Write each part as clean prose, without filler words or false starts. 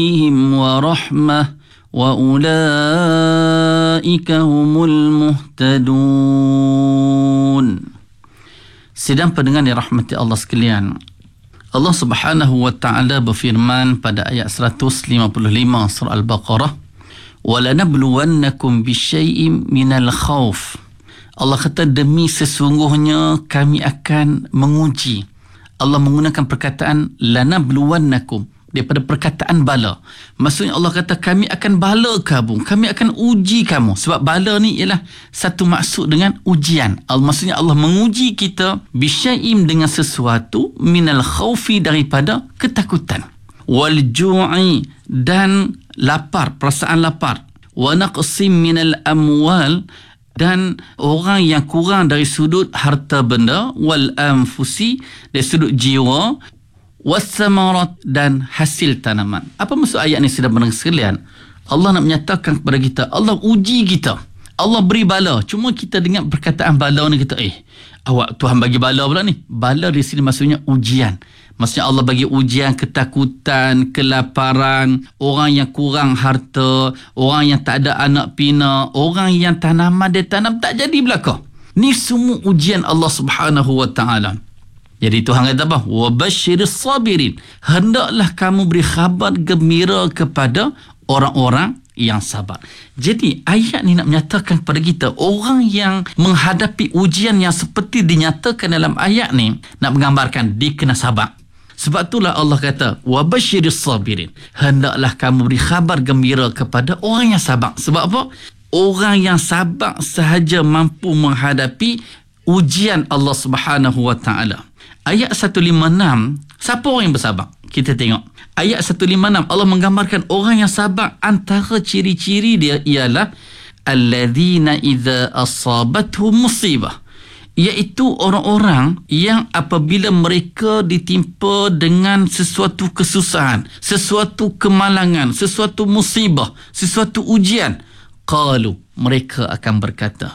ورحمة وأولئك هم المهتدون. Sidang pendengar dirahmati Allah sekalian, Allah Subhanahu wa taala berfirman pada ayat 155 surah Al-Baqarah, "Walanabluwannakum bisyai'in minal khauf." Allah kata demi sesungguhnya kami akan menguji. Allah menggunakan perkataan lanabluwannakum daripada perkataan bala. Maksudnya Allah kata kami akan bala kamu, kami akan uji kamu. Sebab bala ni ialah satu maksud dengan ujian. Maksudnya Allah menguji kita bisyai'im dengan sesuatu minal khaufi daripada ketakutan, wal ju'i dan lapar, perasaan lapar, wa naqsim minal amwal dan orang yang kurang dari sudut harta benda, wal anfusi dari sudut jiwa, wassamarat dan hasil tanaman. Apa maksud ayat ni sedang pendengar sekalian? Allah nak menyatakan kepada kita, Allah uji kita, Allah beri bala. Cuma kita dengar perkataan bala ni kita awak Tuhan bagi bala pula ni. Bala di sini maksudnya ujian. Maksudnya Allah bagi ujian ketakutan, kelaparan, orang yang kurang harta, orang yang tak ada anak pina, orang yang tanaman dia tanam tak jadi belaka. Ni semua ujian Allah Subhanahu wa taala. Jadi Tuhan kata apa? Wabashiris sabirin. Hendaklah kamu beri khabar gembira kepada orang-orang yang sabar. Jadi ayat ni nak menyatakan kepada kita, orang yang menghadapi ujian yang seperti dinyatakan dalam ayat ni, nak menggambarkan dia kena sabar. Sebab itulah Allah kata wabashiris sabirin. Hendaklah kamu beri khabar gembira kepada orang yang sabar. Sebab apa? Orang yang sabar sahaja mampu menghadapi ujian Allah Subhanahu wa taala. Ayat 156, siapa orang yang bersabar? Kita tengok. Ayat 156, Allah menggambarkan orang yang sabar, antara ciri-ciri dia ialah alladzina idza asabatuhum musibah, iaitu orang-orang yang apabila mereka ditimpa dengan sesuatu kesusahan, sesuatu kemalangan, sesuatu musibah, sesuatu ujian, qalu, mereka akan berkata,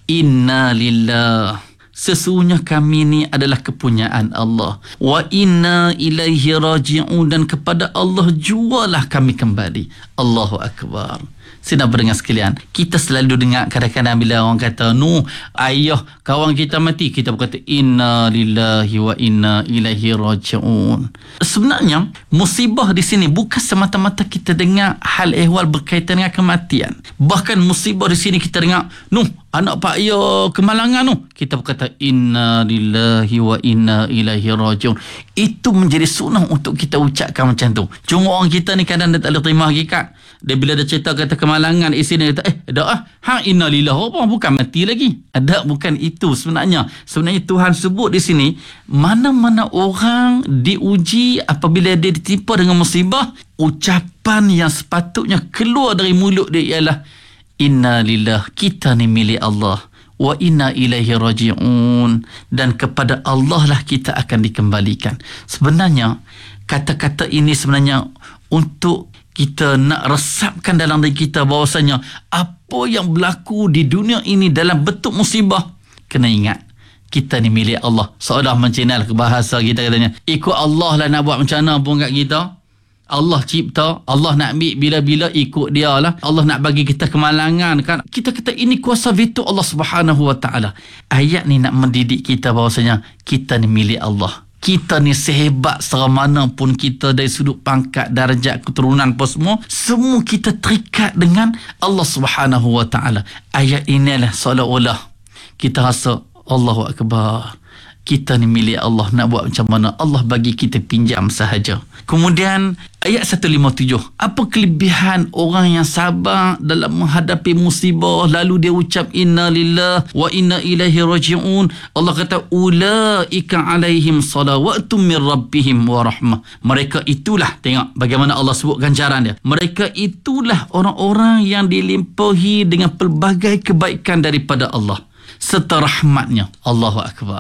inna lillah, sesungguhnya kami ni adalah kepunyaan Allah, wa inna ilaihi raji'un, dan kepada Allah jualah kami kembali. Allahu Akbar. Sedang berdengar sekalian, kita selalu dengar kadang-kadang bila orang kata, ayah kawan kita mati, kita berkata inna lillahi wa inna ilaihi raji'un. Sebenarnya musibah di sini bukan semata-mata kita dengar hal ehwal berkaitan dengan kematian. Bahkan musibah di sini kita dengar, anak pak ayah kemalangan, kita berkata inna lillahi wa inna ilaihi raji'un. Itu menjadi sunnah untuk kita ucapkan macam tu. Cuma orang kita ni kadang dia tak boleh terima hakikat. Dia bila dia cerita kata kemalangan, isi dia kata inna lillahi, bukan mati lagi. Bukan itu sebenarnya. Sebenarnya Tuhan sebut di sini, mana-mana orang diuji apabila dia ditimpa dengan musibah, ucapan yang sepatutnya keluar dari mulut dia ialah inna lillah, kita ni milik Allah, wa inna ilaihi raji'un, dan kepada Allah lah kita akan dikembalikan. Sebenarnya kata-kata ini sebenarnya untuk kita nak resapkan dalam diri kita bahawasanya apa yang berlaku di dunia ini dalam bentuk musibah, kena ingat kita ni milik Allah. Seolah mencinal ke bahasa kita katanya, ikut Allah lah nak buat macam mana pun kat kita. Allah cipta, Allah nak ambil bila-bila, ikut dia lah. Allah nak bagi kita kemalangan kan. Kita kata ini kuasa veto Allah Subhanahu wa taala. Ayat ni nak mendidik kita bahawasanya kita ni milik Allah. Kita ni sehebat mana pun kita dari sudut pangkat, darjat, keturunan apa semua kita terikat dengan Allah Subhanahu wa taala. Ayat inilah seolah-olah kita rasa Allahu Akbar, kita ni milik Allah, nak buat macam mana, Allah bagi kita pinjam sahaja. Kemudian ayat 157, apa kelebihan orang yang sabar dalam menghadapi musibah lalu dia ucap inna lillah wa inna ilaihi raji'un? Allah kata ulaika alaihim salawatun min rabbihim wa rahmah. Mereka itulah, tengok bagaimana Allah sebut ganjaran dia, mereka itulah orang-orang yang dilimpahi dengan pelbagai kebaikan daripada Allah serta rahmatnya. Allahu Akbar.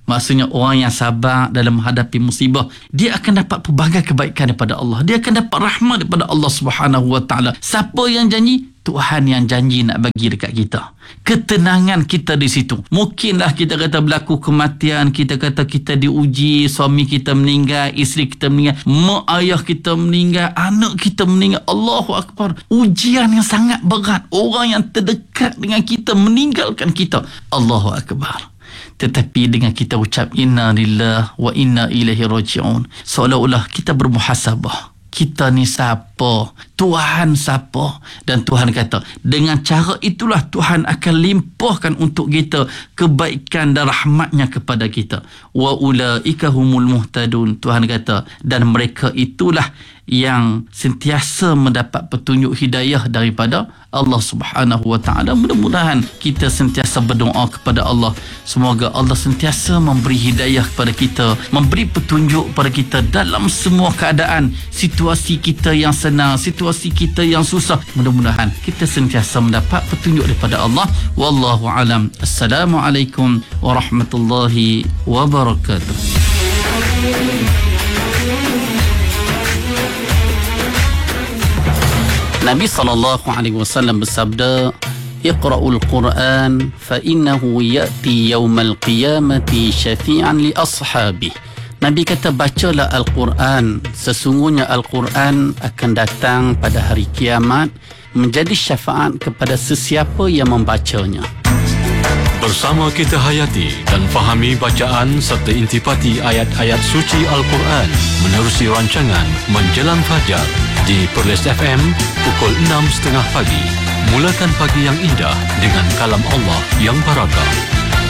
Maksudnya orang yang sabar dalam menghadapi musibah, dia akan dapat pelbagai kebaikan daripada Allah. Dia akan dapat rahmat daripada Allah Subhanahu Wa Taala. Siapa yang janji? Tuhan yang janji nak bagi dekat kita. Ketenangan kita di situ. Mungkinlah kita kata berlaku kematian, kita kata kita diuji, suami kita meninggal, isteri kita meninggal, mak ayah kita meninggal, anak kita meninggal. Allahu Akbar. Ujian yang sangat berat. Orang yang terdekat dengan kita meninggalkan kita. Allahu Akbar. Tetapi dengan kita ucap inna lillahi wa inna ilaihi raji'un, seolah-olah kita bermuhasabah. Kita ni siapa? Tuhan siapa? Dan Tuhan kata, dengan cara itulah Tuhan akan limpahkan untuk kita kebaikan dan rahmatnya kepada kita. Wa ulaika humul muhtadun. Tuhan kata, dan mereka itulah yang sentiasa mendapat petunjuk hidayah daripada Allah Subhanahu Wa Taala. Mudah-mudahan kita sentiasa berdoa kepada Allah, semoga Allah sentiasa memberi hidayah kepada kita, memberi petunjuk kepada kita dalam semua keadaan, situasi kita yang senang, situasi kita yang susah. Mudah-mudahan kita sentiasa mendapat petunjuk daripada Allah. Wallahu alam. Assalamualaikum warahmatullahi wabarakatuh. Nabi SAW bersabda, Iqra'ul Quran fa innahu ya'ti yawmal qiyamati syafi'an li ashabih. Nabi kata, bacalah Al-Quran, sesungguhnya Al-Quran akan datang pada hari kiamat menjadi syafaat kepada sesiapa yang membacanya. Bersama kita hayati dan fahami bacaan serta intipati ayat-ayat suci Al-Quran menerusi rancangan Menjelang Fajar di Perlis FM pukul 6.30 pagi. Mulakan pagi yang indah dengan kalam Allah yang barakah.